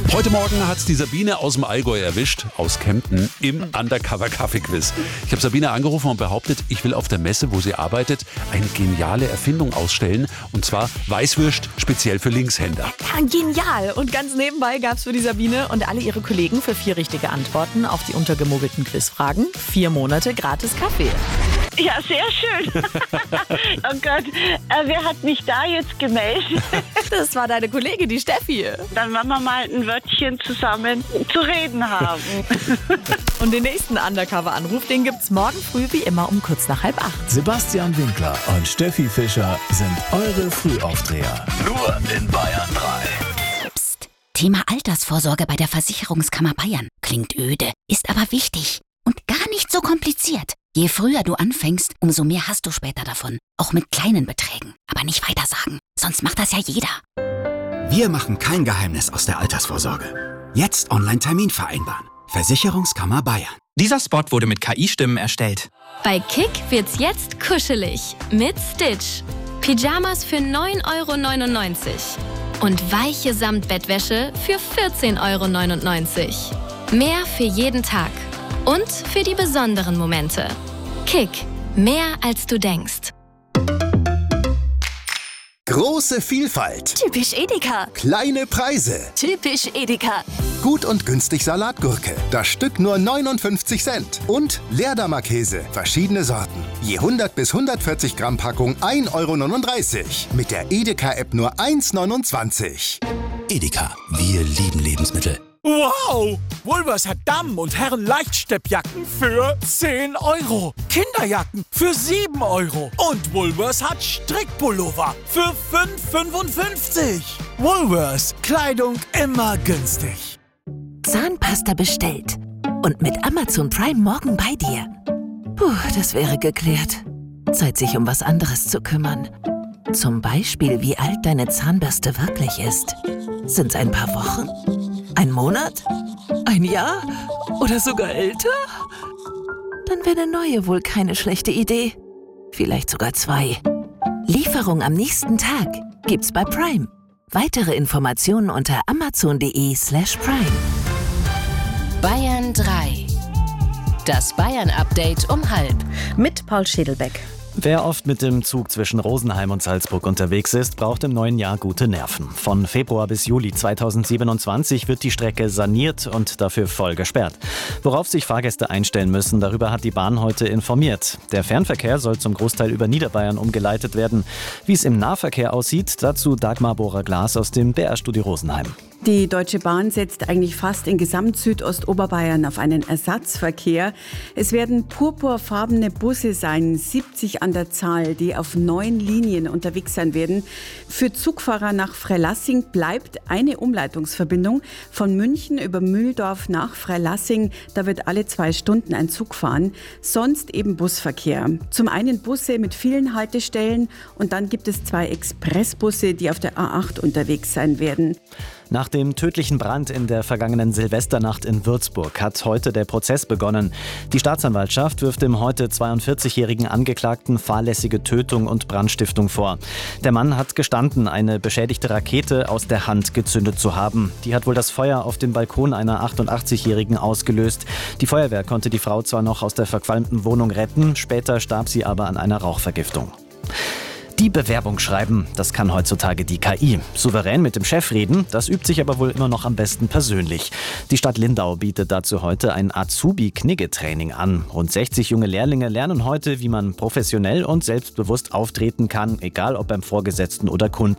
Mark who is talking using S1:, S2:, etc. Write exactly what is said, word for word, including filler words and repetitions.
S1: Heute Morgen hat es die Sabine aus dem Allgäu erwischt, aus Kempten, im Undercover-Kaffee-Quiz. Ich habe Sabine angerufen und behauptet, ich will auf der Messe, wo sie arbeitet, eine geniale Erfindung ausstellen. Und zwar Weißwürst, speziell für Linkshänder.
S2: Ja, genial. Und ganz nebenbei gab es für die Sabine und alle ihre Kollegen für vier richtige Antworten auf die untergemogelten Quizfragen vier Monate gratis Kaffee.
S3: Ja, sehr schön. Oh Gott, äh, wer hat mich da jetzt gemeldet?
S2: Das war deine Kollegin, die Steffi.
S3: Dann werden wir mal ein Wörtchen zusammen zu reden haben.
S2: Und den nächsten Undercover-Anruf, den gibt's morgen früh wie immer um kurz nach halb acht.
S4: Sebastian Winkler und Steffi Fischer sind eure Frühaufdreher. Nur in Bayern drei.
S5: Psst. Thema Altersvorsorge bei der Versicherungskammer Bayern. Klingt öde, ist aber wichtig und gar nicht so kompliziert. Je früher du anfängst, umso mehr hast du später davon. Auch mit kleinen Beträgen. Aber nicht weiter sagen, sonst macht das ja jeder.
S6: Wir machen kein Geheimnis aus der Altersvorsorge. Jetzt Online-Termin vereinbaren. Versicherungskammer Bayern.
S7: Dieser Spot wurde mit K I-Stimmen erstellt.
S8: Bei Kick wird's jetzt kuschelig mit Stitch. Pyjamas für neun Euro neunundneunzig und weiche Samtbettwäsche für vierzehn Euro neunundneunzig. Mehr für jeden Tag und für die besonderen Momente. Kick, mehr als du denkst.
S9: Große Vielfalt.
S2: Typisch Edeka.
S9: Kleine Preise.
S2: Typisch Edeka.
S9: Gut und günstig Salatgurke. Das Stück nur neunundfünfzig Cent. Und Leerdammer Käse. Verschiedene Sorten. Je hundert bis hundertvierzig Gramm Packung ein Euro neununddreißig. Mit der Edeka-App nur eins neunundzwanzig.
S6: Edeka, wir lieben Lebensmittel.
S10: Wow! Woolworths hat Damen- und Herren-Leichtsteppjacken für zehn Euro. Kinderjacken für sieben Euro. Und Woolworths hat Strickpullover für fünf fünfundfünfzig. Woolworths, Kleidung immer günstig.
S11: Zahnpasta bestellt. Und mit Amazon Prime morgen bei dir. Puh, das wäre geklärt. Zeit, sich um was anderes zu kümmern. Zum Beispiel, wie alt deine Zahnbürste wirklich ist. Sind's ein paar Wochen? Ein Monat? Ein Jahr? Oder sogar älter? Dann wäre eine neue wohl keine schlechte Idee. Vielleicht sogar zwei. Lieferung am nächsten Tag gibt's bei Prime. Weitere Informationen unter amazon.de slash prime.
S5: Bayern drei. Das Bayern-Update um halb.
S2: Mit Paul Schädelbeck.
S12: Wer oft mit dem Zug zwischen Rosenheim und Salzburg unterwegs ist, braucht im neuen Jahr gute Nerven. Von Februar bis Juli zweitausendsiebenundzwanzig wird die Strecke saniert und dafür voll gesperrt. Worauf sich Fahrgäste einstellen müssen, darüber hat die Bahn heute informiert. Der Fernverkehr soll zum Großteil über Niederbayern umgeleitet werden. Wie es im Nahverkehr aussieht, dazu Dagmar Bohrer-Glas aus dem B R-Studio Rosenheim.
S13: Die Deutsche Bahn setzt eigentlich fast in Gesamt-Südostoberbayern auf einen Ersatzverkehr. Es werden purpurfarbene Busse sein, siebzig an der Zahl, die auf neun Linien unterwegs sein werden. Für Zugfahrer nach Freilassing bleibt eine Umleitungsverbindung von München über Mühldorf nach Freilassing. Da wird alle zwei Stunden ein Zug fahren. Sonst eben Busverkehr. Zum einen Busse mit vielen Haltestellen und dann gibt es zwei Expressbusse, die auf der A acht unterwegs sein werden.
S12: Nach dem tödlichen Brand in der vergangenen Silvesternacht in Würzburg hat heute der Prozess begonnen. Die Staatsanwaltschaft wirft dem heute zweiundvierzigjährigen Angeklagten fahrlässige Tötung und Brandstiftung vor. Der Mann hat gestanden, eine beschädigte Rakete aus der Hand gezündet zu haben. Die hat wohl das Feuer auf dem Balkon einer achtundachtzigjährigen ausgelöst. Die Feuerwehr konnte die Frau zwar noch aus der verqualmten Wohnung retten, später starb sie aber an einer Rauchvergiftung. Die Bewerbung schreiben, das kann heutzutage die K I. Souverän mit dem Chef reden, das übt sich aber wohl immer noch am besten persönlich. Die Stadt Lindau bietet dazu heute ein Azubi-Knigge-Training an. Rund sechzig junge Lehrlinge lernen heute, wie man professionell und selbstbewusst auftreten kann, egal ob beim Vorgesetzten oder Kunden.